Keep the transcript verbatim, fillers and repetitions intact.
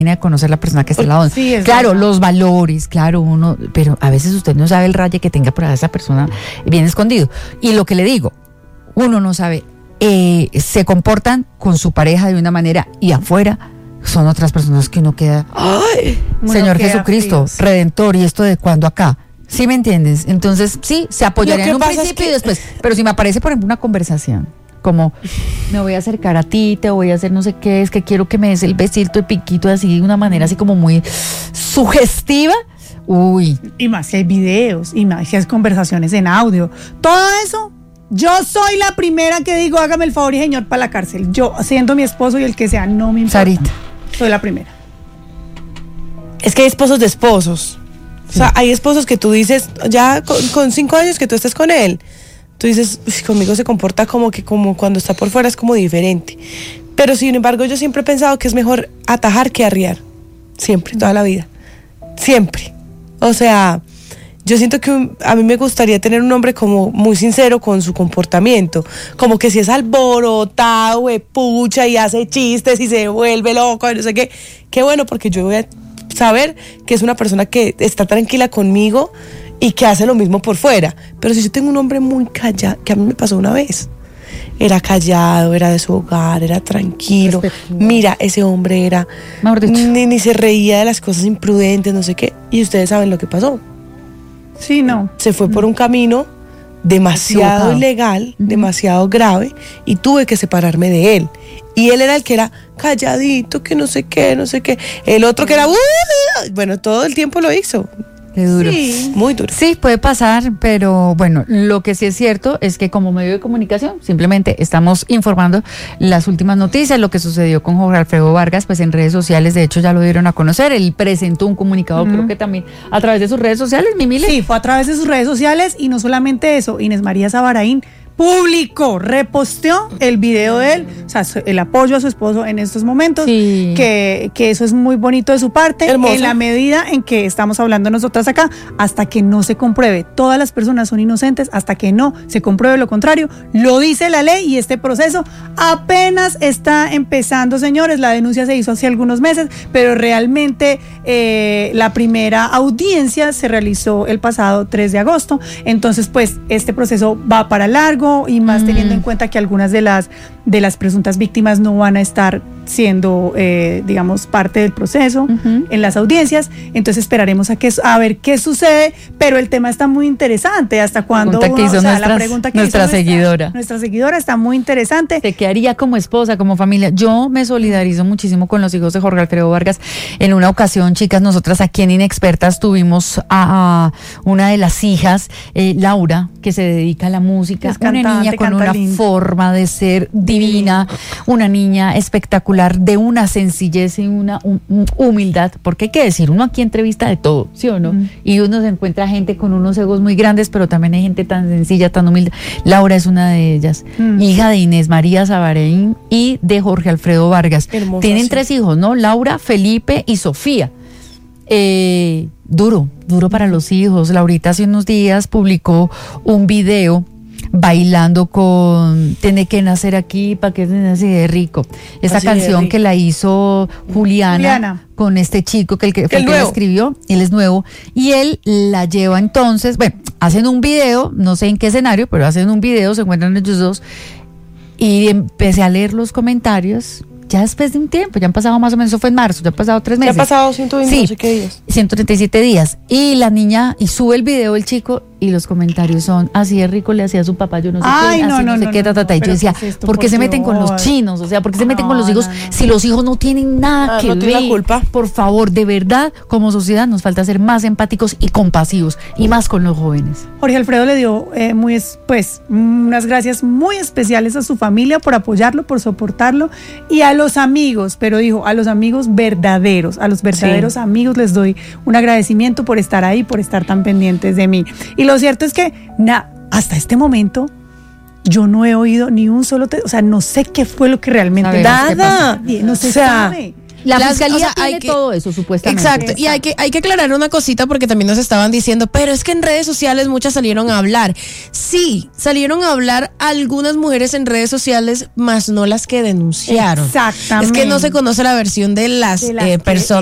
de conocer la persona que está al lado. Sí, es claro, verdad. los valores, claro, uno, pero a veces usted no sabe el raye que tenga por ahí esa persona bien escondido. Y lo que le digo, uno no sabe, eh, se comportan con su pareja de una manera y afuera son otras personas que uno queda, ¡ay! Uno Señor queda Jesucristo, fríos. Redentor, ¿y esto de cuándo acá? ¿Sí me entiendes? Entonces, sí, se apoyaría en un pasa es principio que- y después. Pero si me aparece, por ejemplo, una conversación, como, me voy a acercar a ti, te voy a hacer no sé qué, es que quiero que me des el besito, el piquito, así, de una manera así como muy sugestiva, uy. Y más si hay videos, y más si hay conversaciones en audio. Todo eso, yo soy la primera que digo, hágame el favor y señor para la cárcel. Yo, siendo mi esposo y el que sea, no me importa. Sarita. Soy la primera. Es que hay esposos de esposos. O sea, hay esposos que tú dices, ya con, con cinco años que tú estés con él, tú dices, "Uy, conmigo se comporta como que como cuando está por fuera es como diferente". Pero sin embargo, yo siempre he pensado que es mejor atajar que arriar. Siempre, toda la vida. Siempre. O sea, yo siento que un- a mí me gustaría tener un hombre como muy sincero con su comportamiento. Como que si es alborotado, pucha y hace chistes y se vuelve loco, y no sé qué. Qué bueno, porque yo voy a saber que es una persona que está tranquila conmigo y que hace lo mismo por fuera. Pero si yo tengo un hombre muy callado, que a mí me pasó una vez, era callado, era de su hogar, era tranquilo. Respetuoso. Mira, ese hombre era, Mejor dicho. ni, ni se reía de las cosas imprudentes, no sé qué. Y ustedes saben lo que pasó. Sí, no. Se fue por un camino demasiado Equivocado. ilegal, demasiado grave, y tuve que separarme de él. Y él era el que era calladito, que no sé qué, no sé qué. El otro que era, "Uh", bueno, todo el tiempo lo hizo. Qué duro. Sí. Muy duro. Sí, puede pasar, pero bueno, lo que sí es cierto es que como medio de comunicación simplemente estamos informando las últimas noticias, lo que sucedió con Jorge Alfredo Vargas, pues en redes sociales, de hecho ya lo dieron a conocer, él presentó un comunicado, creo que también a través de sus redes sociales, Mimile. Sí, fue a través de sus redes sociales y no solamente eso, Inés María Sabaraín publicó, reposteó el video de él, o sea, su- el apoyo a su esposo en estos momentos, Sí. que, que eso es muy bonito de su parte, Hermoso. en la medida en que estamos hablando nosotras acá, hasta que no se compruebe, todas las personas son inocentes, hasta que no se compruebe lo contrario, lo dice la ley y este proceso apenas está empezando, señores, la denuncia se hizo hace algunos meses, pero realmente eh, la primera audiencia se realizó el pasado tres de agosto, entonces pues este proceso va para largo y más Mm. teniendo en cuenta que algunas de las de las presuntas víctimas no van a estar siendo eh, digamos parte del proceso Ujú. en las audiencias, entonces esperaremos a que a ver qué sucede, pero el tema está muy interesante, hasta cuándo Pregunta que uno- hizo o sea, nuestras- la pregunta que nuestra hizo seguidora. nuestra seguidora está muy interesante. ¿Te quedaría como esposa, como familia? Yo me solidarizo muchísimo con los hijos de Jorge Alfredo Vargas. En una ocasión, chicas, nosotras aquí en Inexpertas tuvimos a, a una de las hijas, eh, Laura, que se dedica a la música. Es una cantante, niña con canta una lindo. forma de ser divina, una niña espectacular, de una sencillez y una hum- hum- humildad, porque hay que decir, uno aquí entrevista de todo, ¿sí o no? Mm. Y uno se encuentra gente con unos egos muy grandes, pero también hay gente tan sencilla, tan humilde. Laura es una de ellas, Mm. hija de Inés María Sabaraín y de Jorge Alfredo Vargas. Hermosa, Tienen sí. tres hijos, ¿no? Laura, Felipe y Sofía. Eh, duro, duro para los hijos. Laurita hace unos días publicó un video bailando con Tiene que nacer aquí para que se así de rico. Esta Así de canción rico. que la hizo Juliana, Juliana. con este chico que el que, fue El el que la nuevo. escribió, él es nuevo, y él la lleva entonces, bueno, hacen un video, no sé en qué escenario, pero hacen un video, se encuentran ellos dos, y empecé a leer los comentarios, ya después de un tiempo, ya han pasado más o menos, eso fue en marzo, ya han pasado tres Ya meses. ha pasado ciento veinte Sí. no sé qué días. ciento treinta y siete días. Y la niña, y sube el video el chico, y los comentarios son, así de rico le hacía a su papá, yo no sé Ay, qué, no, así no, no, sé no, qué, no, ta, ta, ta. Y yo pero decía, ¿qué es esto, ¿por qué por se meten con los Dios? chinos? O sea, ¿por qué se meten con los No, hijos no, no. si los hijos no tienen nada Ah, que no ver? tienen la culpa. Por favor, de verdad, como sociedad nos falta ser más empáticos y compasivos, y más con los jóvenes. Jorge Alfredo le dio eh, muy es- pues unas gracias muy especiales a su familia por apoyarlo, por soportarlo, y a los amigos, pero dijo a los amigos verdaderos, a los verdaderos Sí. amigos les doy un agradecimiento por estar ahí, por estar tan pendientes de mí. Y lo cierto es que na, hasta este momento yo no he oído ni un solo, te- o sea, no sé qué fue lo que realmente A ver, ¿qué Nada. Bien, no se O sea, sabe. La Las- fiscalía o sea, hay tiene que- todo eso, supuestamente. Exacto, y hay que, hay que aclarar una cosita porque también nos estaban diciendo, pero es que en redes sociales muchas salieron a hablar. Sí, salieron a hablar algunas mujeres en redes sociales, más no las que denunciaron. Exactamente. Es que no se conoce la versión de las, De las eh, que- personas